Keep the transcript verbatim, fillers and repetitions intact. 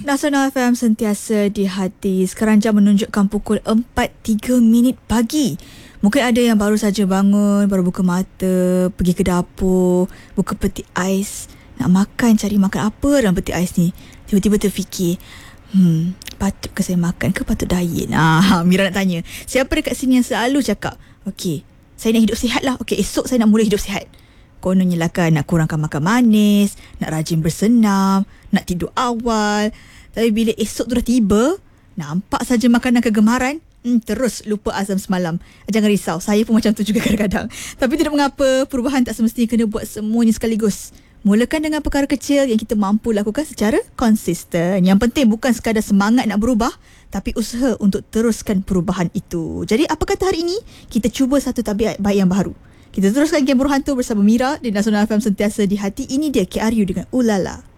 Nasional F M sentiasa di hati. Sekarang jam menunjukkan pukul empat tiga minit pagi. Mungkin ada yang baru saja bangun, baru buka mata, pergi ke dapur, buka peti ais, nak makan, cari makan apa dalam peti ais ni. Tiba-tiba terfikir, Hmm, patut ke saya makan ke patut diet? Ah, Mira nak tanya, siapa dekat sini yang selalu cakap, okey, saya nak hidup sihat lah. Okey, esok saya nak mula hidup sihat. Kononnya lah kan, nak kurangkan makan manis, nak rajin bersenam, nak tidur awal. Tapi bila esok tu dah tiba, nampak saja makanan kegemaran, hmm, terus lupa azam semalam. Jangan risau, saya pun macam tu juga kadang-kadang. Tapi tidak mengapa, perubahan tak semestinya kena buat semuanya sekaligus. Mulakan dengan perkara kecil yang kita mampu lakukan secara konsisten. Yang penting bukan sekadar semangat nak berubah, tapi usaha untuk teruskan perubahan itu. Jadi apa kata hari ini kita cuba satu tabiat baik yang baru. Kita teruskan game Buruh Hantu bersama Mira di Nasional F M sentiasa di hati. Ini dia K R U dengan Ulala.